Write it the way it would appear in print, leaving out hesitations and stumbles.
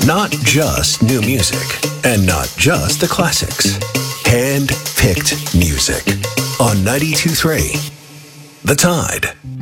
Not just new music, and not just the classics. Hand-picked music on 92.3 The Tide.